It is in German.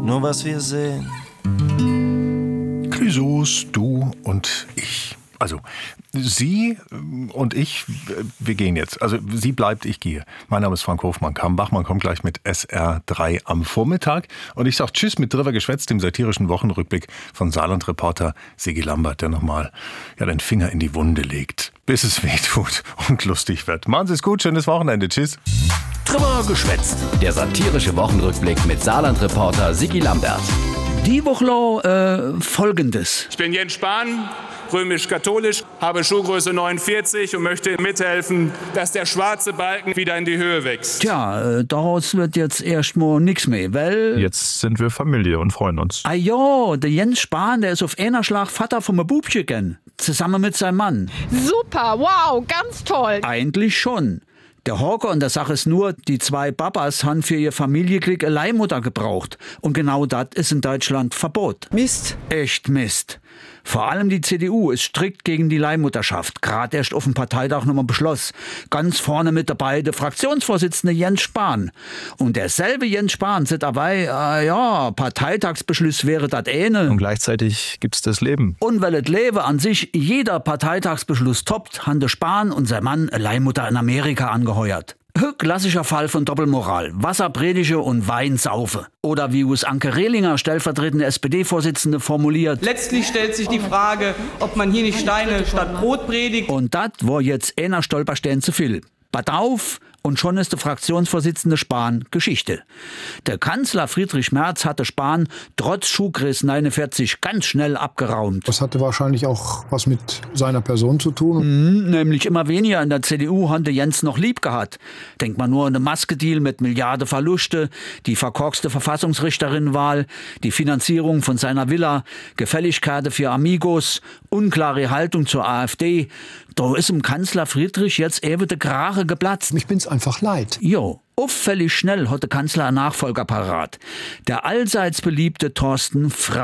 nur was wir sehen. Clouseaus, du und ich. Also, Sie und ich, wir gehen jetzt. Also, sie bleibt, ich gehe. Mein Name ist Frank Hofmann-Kamm. Bachmann kommt gleich mit SR3 am Vormittag. Und ich sag Tschüss mit Drüber geschwätzt, dem satirischen Wochenrückblick von Saarland-Reporter Sigi Lambert, der nochmal den Finger in die Wunde legt, bis es weh tut und lustig wird. Machen Sie es gut, schönes Wochenende. Tschüss. Drüber geschwätzt, der satirische Wochenrückblick mit Saarland-Reporter Sigi Lambert. Die Woche Folgendes. Ich bin Jens Spahn, römisch-katholisch, habe Schuhgröße 49 und möchte mithelfen, dass der schwarze Balken wieder in die Höhe wächst. Tja, daraus wird jetzt erstmal nichts mehr, weil... Jetzt sind wir Familie und freuen uns. Ah ja, der Jens Spahn, der ist auf einer Schlag Vater vom Bubchen, zusammen mit seinem Mann. Super, wow, ganz toll. Eigentlich schon. Der Horker an der Sache ist nur, die zwei Babas haben für ihr Familienglück eine Leihmutter gebraucht. Und genau das ist in Deutschland Verbot. Mist. Echt Mist. Vor allem die CDU ist strikt gegen die Leihmutterschaft. Gerade erst auf dem Parteitag nochmal beschloss. Ganz vorne mit dabei der Fraktionsvorsitzende Jens Spahn. Und derselbe Jens Spahn sagt dabei, Parteitagsbeschluss wäre das eine. Und gleichzeitig gibt's das Leben. Und weil das Leben an sich jeder Parteitagsbeschluss toppt, haben der Spahn und sein Mann eine Leihmutter in Amerika angeheuert. Klassischer Fall von Doppelmoral. Wasserpredige und Wein saufe. Oder wie es Anke Rehlinger, stellvertretende SPD-Vorsitzende, formuliert. Letztlich stellt sich die Frage, ob man hier nicht Steine statt Brot predigt. Und das war jetzt einer Stolperstein zu viel. Pass auf, und schon ist der Fraktionsvorsitzende Spahn Geschichte. Der Kanzler Friedrich Merz hatte Spahn trotz Schuhgröße 49 ganz schnell abgeraumt. Das hatte wahrscheinlich auch was mit seiner Person zu tun. Nämlich immer weniger in der CDU hatte Jens noch lieb gehabt. Denkt man nur an den Maskedeal mit Milliarden Verluste, die verkorkste Verfassungsrichterinnenwahl, die Finanzierung von seiner Villa, Gefälligkeiten für Amigos, unklare Haltung zur AfD. Da ist im Kanzler Friedrich jetzt eben der Kragen geplatzt. Ich bin's einfach leid. Jo, auffällig schnell hat der Kanzler einen Nachfolger parat. Der allseits beliebte Thorsten Frey.